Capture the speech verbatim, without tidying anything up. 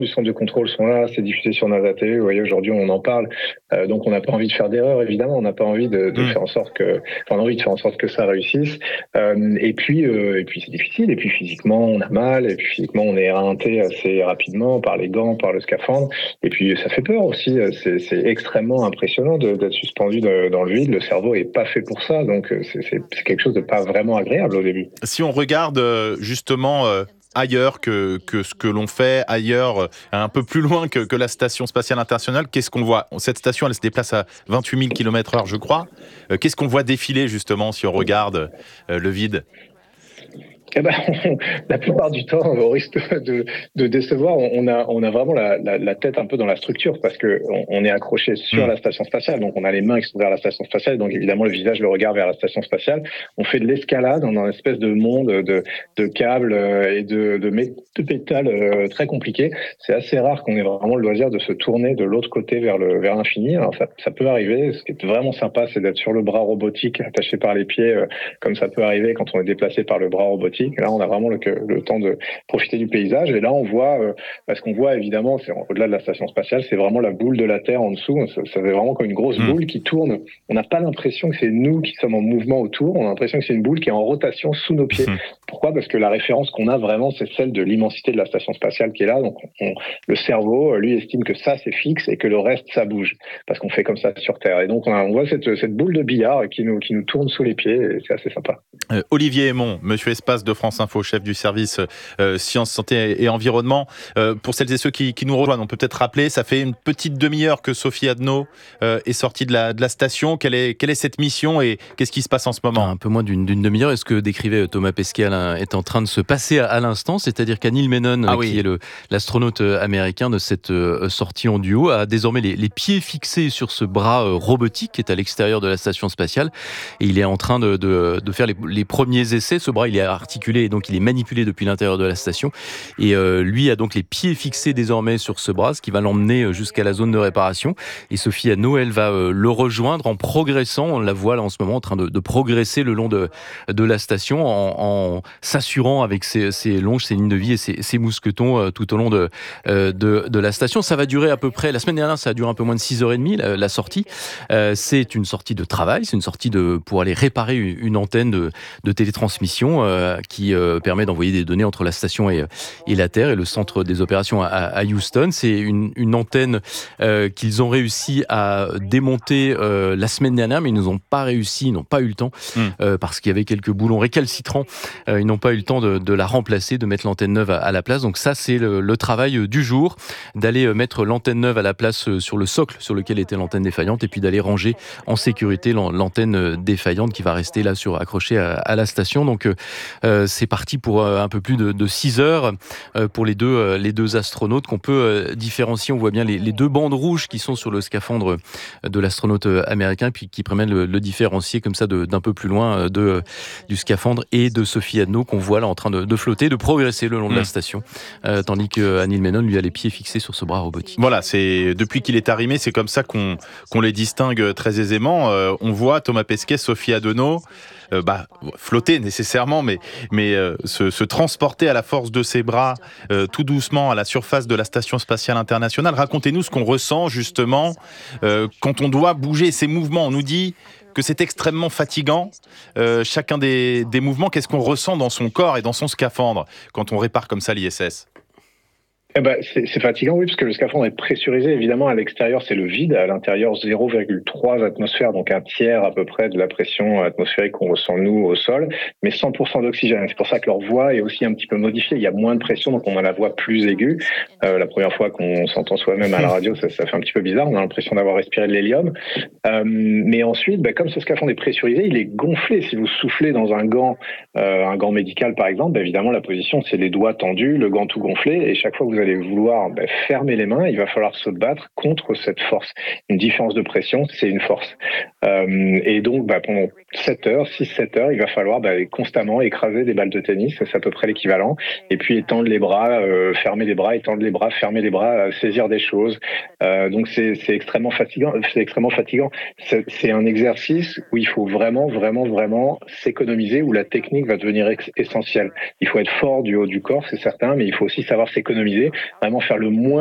du centre de contrôle sont là, c'est diffusé sur Nasa T V, vous voyez, aujourd'hui on en parle, euh, donc on n'a pas envie de faire d'erreur, évidemment, on n'a pas envie de, de Mmh. faire en sorte que, enfin, on a envie de faire en sorte que ça réussisse, euh, et puis, euh, et puis c'est difficile, et puis physiquement on a mal, et puis physiquement on est éreinté assez rapidement par les gants, par le scaphandre, et puis ça fait peur aussi, c'est, c'est extrêmement impressionnant de, d'être suspendu de, dans le vide, le cerveau est pas fait pour ça, donc c'est, c'est, c'est quelque chose de pas vraiment agréable au début. Si on regarde euh, justement euh, ailleurs que, que ce que l'on fait, ailleurs, euh, un peu plus loin que, que la Station Spatiale Internationale, qu'est-ce qu'on voit ? Cette station, elle se déplace à vingt-huit mille kilomètres heure, je crois. Euh, qu'est-ce qu'on voit défiler justement si on regarde euh, le vide ? Eh ben, on, la plupart du temps, au risque de, de décevoir, on a, on a vraiment la, la, la tête un peu dans la structure parce que on, on est accroché sur mmh. la station spatiale, donc on a les mains qui sont vers la station spatiale, donc évidemment le visage, le regard vers la station spatiale. On fait de l'escalade dans un espèce de monde de, de câbles et de, de, mé, de pétales euh, très compliqué. C'est assez rare qu'on ait vraiment le loisir de se tourner de l'autre côté vers le vers l'infini. Alors ça, ça peut arriver. Ce qui est vraiment sympa, c'est d'être sur le bras robotique attaché par les pieds, euh, comme ça peut arriver quand on est déplacé par le bras robotique. Là, on a vraiment le, le temps de profiter du paysage. Et là, on voit, euh, parce qu'on voit évidemment, c'est au-delà de la station spatiale, c'est vraiment la boule de la Terre en dessous. Ça, ça fait vraiment comme une grosse mmh. boule qui tourne. On n'a pas l'impression que c'est nous qui sommes en mouvement autour. On a l'impression que c'est une boule qui est en rotation sous nos pieds. Mmh. Pourquoi ? Parce que la référence qu'on a vraiment, c'est celle de l'immensité de la station spatiale qui est là. Donc, on, le cerveau, lui, estime que ça, c'est fixe et que le reste, ça bouge. Parce qu'on fait comme ça sur Terre. Et donc, on, a, on voit cette, cette boule de billard qui nous, qui nous tourne sous les pieds. Et c'est assez sympa. Euh, Olivier Aymon, Monsieur Espace de France Info, chef du service euh, Sciences, Santé et Environnement. Euh, pour celles et ceux qui, qui nous rejoignent, on peut peut-être rappeler, ça fait une petite demi-heure que Sophie Adno euh, est sortie de la, de la station. Quelle est, quelle est cette mission et qu'est-ce qui se passe en ce moment ? Un peu moins d'une, d'une demi-heure. Est-ce que décrivait Thomas Pesquet est en train de se passer à, à l'instant ? C'est-à-dire qu'Anil Menon, ah oui. qui est le, l'astronaute américain de cette euh, sortie en duo, a désormais les, les pieds fixés sur ce bras euh, robotique qui est à l'extérieur de la station spatiale. Et il est en train de, de, de faire les, les premiers essais. Ce bras, il est articulé et donc il est manipulé depuis l'intérieur de la station. Et euh, lui a donc les pieds fixés désormais sur ce bras, ce qui va l'emmener jusqu'à la zone de réparation. Et Sophie Adno, elle va euh, le rejoindre en progressant. On la voit là en ce moment en train de, de progresser le long de, de la station en, en s'assurant avec ses, ses longes, ses lignes de vie et ses, ses mousquetons euh, tout au long de, euh, de, de la station. Ça va durer à peu près, la semaine dernière, ça a duré un peu moins de six heures trente, la, la sortie. Euh, c'est une sortie de travail, c'est une sortie de, pour aller réparer une, une antenne de, de télétransmission euh, qui euh, permet d'envoyer des données entre la station et, et la Terre et le centre des opérations à, à Houston. C'est une, une antenne euh, qu'ils ont réussi à démonter euh, la semaine dernière, mais ils n'ont pas réussi, ils n'ont pas eu le temps, mmh. euh, parce qu'il y avait quelques boulons récalcitrants. Euh, ils n'ont pas eu le temps de, de la remplacer, de mettre l'antenne neuve à, à la place. Donc ça, c'est le, le travail du jour, d'aller mettre l'antenne neuve à la place sur le socle sur lequel était l'antenne défaillante et puis d'aller ranger en sécurité l'antenne défaillante qui va rester là sur, accrochée à, à la station. Donc euh, c'est parti pour euh, un peu plus de, de six heures euh, pour les deux, euh, les deux astronautes qu'on peut euh, différencier. On voit bien les, les deux bandes rouges qui sont sur le scaphandre de l'astronaute américain puis qui permettent de le, le différencier comme ça de, d'un peu plus loin de, du scaphandre et de Sophie Adno qu'on voit là en train de, de flotter, de progresser le long de la station, euh, tandis que Anil Menon lui a les pieds fixés sur ce bras robotique. Voilà, c'est depuis qu'il est arrimé, c'est comme ça qu'on, qu'on les distingue très aisément. Euh, on voit Thomas Pesquet, Sophie Adno, euh, bah, flotter nécessairement, mais, mais euh, se, se transporter à la force de ses bras euh, tout doucement à la surface de la Station Spatiale Internationale. Racontez-nous ce qu'on ressent justement euh, quand on doit bouger ces mouvements. On nous dit que c'est extrêmement fatigant, euh, chacun des, des mouvements. Qu'est-ce qu'on ressent dans son corps et dans son scaphandre quand on répare comme ça l'I S S ? Eh ben, c'est, c'est fatigant, oui, parce que le scaphandre est pressurisé. Évidemment, à l'extérieur, c'est le vide. À l'intérieur, zéro virgule trois atmosphère, donc un tiers à peu près de la pression atmosphérique qu'on ressent, nous, au sol, mais cent pour cent d'oxygène. C'est pour ça que leur voix est aussi un petit peu modifiée. Il y a moins de pression, donc on a la voix plus aiguë. Euh, la première fois qu'on s'entend soi-même à la radio, ça, ça fait un petit peu bizarre. On a l'impression d'avoir respiré de l'hélium. Euh, mais ensuite, ben, comme ce scaphandre est pressurisé, il est gonflé. Si vous soufflez dans un gant, euh, un gant médical, par exemple, ben, évidemment, la position, c'est les doigts tendus, le gant tout gonflé, et chaque fois que vous allez vouloir ben, fermer les mains, il va falloir se battre contre cette force. Une différence de pression, c'est une force. Euh, et donc, ben, pendant sept heures, six sept heures, il va falloir ben, constamment écraser des balles de tennis, c'est à peu près l'équivalent, et puis étendre les bras, euh, fermer les bras, étendre les bras, fermer les bras, euh, saisir des choses. Euh, donc, c'est, c'est extrêmement fatigant. C'est extrêmement fatigant. C'est, c'est un exercice où il faut vraiment, vraiment, vraiment s'économiser, où la technique va devenir ex- essentielle. Il faut être fort du haut du corps, c'est certain, mais il faut aussi savoir s'économiser. vraiment faire le moins